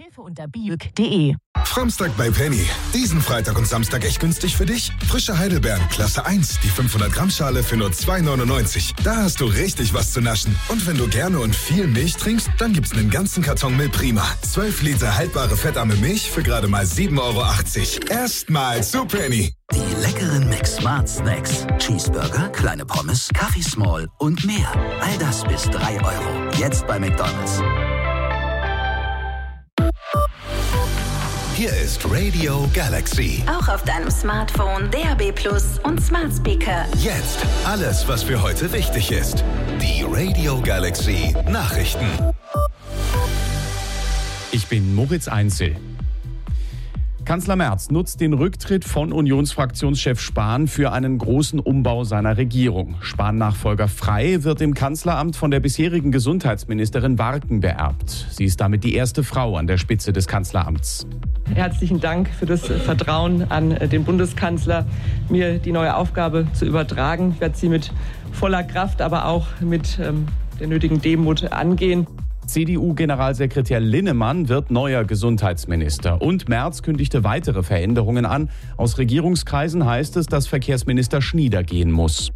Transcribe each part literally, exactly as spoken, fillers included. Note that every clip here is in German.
Verkäufe unter biuk punkt de. Framstag bei Penny. Diesen Freitag und Samstag echt günstig für dich? Frische Heidelbeeren, Klasse eins, die fünfhundert Gramm Schale für nur zwei neunundneunzig. Da hast du richtig was zu naschen. Und wenn du gerne und viel Milch trinkst, dann gibt's einen ganzen Karton Milprima. zwölf Liter haltbare fettarme Milch für gerade mal sieben Euro achtzig. Erstmal zu Penny. Die leckeren Mix Smart Snacks. Cheeseburger, kleine Pommes, Kaffee Small und mehr. All das bis drei Euro. Jetzt bei McDonald's. Hier ist Radio Galaxy. Auch auf deinem Smartphone, D A B Plus und Smart Speaker. Jetzt alles, was für heute wichtig ist. Die Radio Galaxy Nachrichten. Ich bin Moritz Einzel. Kanzler Merz nutzt den Rücktritt von Unionsfraktionschef Spahn für einen großen Umbau seiner Regierung. Spahn-Nachfolger Frey wird im Kanzleramt von der bisherigen Gesundheitsministerin Warken beerbt. Sie ist damit die erste Frau an der Spitze des Kanzleramts. Herzlichen Dank für das Vertrauen an den Bundeskanzler, mir die neue Aufgabe zu übertragen. Ich werde sie mit voller Kraft, aber auch mit ähm, der nötigen Demut angehen. C D U-Generalsekretär Linnemann wird neuer Gesundheitsminister. Und Merz kündigte weitere Veränderungen an. Aus Regierungskreisen heißt es, dass Verkehrsminister Schnieder gehen muss.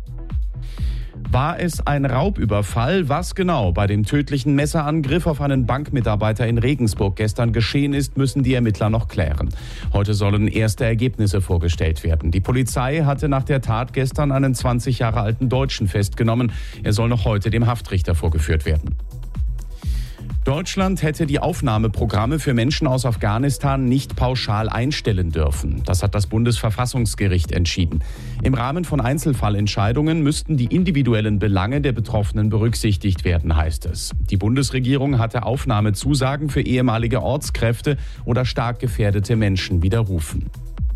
War es ein Raubüberfall? Was genau bei dem tödlichen Messerangriff auf einen Bankmitarbeiter in Regensburg gestern geschehen ist, müssen die Ermittler noch klären. Heute sollen erste Ergebnisse vorgestellt werden. Die Polizei hatte nach der Tat gestern einen zwanzig Jahre alten Deutschen festgenommen. Er soll noch heute dem Haftrichter vorgeführt werden. Deutschland hätte die Aufnahmeprogramme für Menschen aus Afghanistan nicht pauschal einstellen dürfen. Das hat das Bundesverfassungsgericht entschieden. Im Rahmen von Einzelfallentscheidungen müssten die individuellen Belange der Betroffenen berücksichtigt werden, heißt es. Die Bundesregierung hatte Aufnahmezusagen für ehemalige Ortskräfte oder stark gefährdete Menschen widerrufen.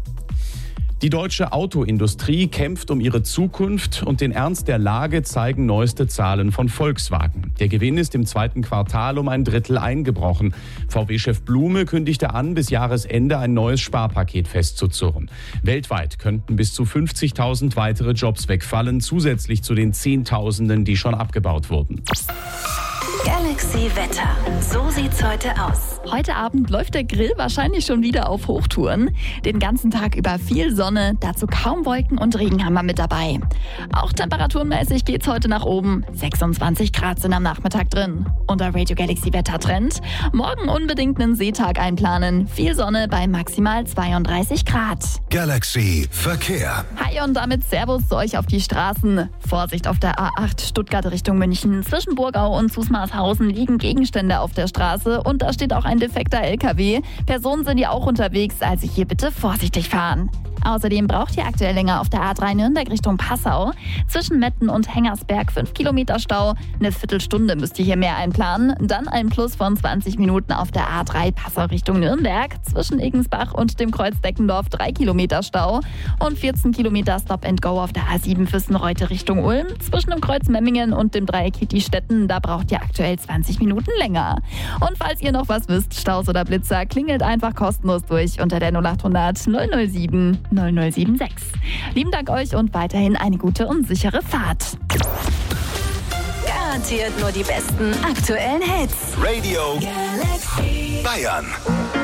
Die deutsche Autoindustrie kämpft um ihre Zukunft und den Ernst der Lage zeigen neueste Zahlen von Volkswagen. Der Gewinn ist im zweiten Quartal um ein Drittel eingebrochen. V W-Chef Blume kündigte an, bis Jahresende ein neues Sparpaket festzuzurren. Weltweit könnten bis zu fünfzigtausend weitere Jobs wegfallen, zusätzlich zu den Zehntausenden, die schon abgebaut wurden. Galaxy Wetter. So sieht's heute aus. Heute Abend läuft der Grill wahrscheinlich schon wieder auf Hochtouren. Den ganzen Tag über viel Sonne, dazu kaum Wolken und Regen haben wir mit dabei. Auch temperaturenmäßig geht's heute nach oben. sechsundzwanzig Grad sind am Nachmittag drin. Unter Radio Galaxy Wettertrend. Morgen unbedingt einen Seetag einplanen. Viel Sonne bei maximal zweiunddreißig Grad. Galaxy Verkehr. Hi und damit Servus zu euch auf die Straßen. Vorsicht auf der A acht Stuttgart Richtung München. Zwischen Burgau und Zusmarshausen liegen Gegenstände auf der Straße und da steht auch ein defekter L K W. Personen sind ja auch unterwegs, also hier bitte vorsichtig fahren. Außerdem braucht ihr aktuell länger auf der A drei Nürnberg Richtung Passau. Zwischen Metten und Hengersberg fünf Kilometer Stau. Eine Viertelstunde müsst ihr hier mehr einplanen. Dann ein Plus von zwanzig Minuten auf der A drei Passau Richtung Nürnberg. Zwischen Egensbach und dem Kreuz Deckendorf drei Kilometer Stau. Und vierzehn Kilometer Stop and Go auf der A sieben Füssenreute Richtung Ulm. Zwischen dem Kreuz Memmingen und dem Dreieck Kitti-Stetten, da braucht ihr aktuell zwanzig Minuten länger. Und falls ihr noch was wisst, Staus oder Blitzer, klingelt einfach kostenlos durch unter der null acht hundert null null sieben null null sieben sechs. Lieben Dank euch und weiterhin eine gute und sichere Fahrt. Garantiert nur die besten aktuellen Hits. Radio Galaxy Bayern.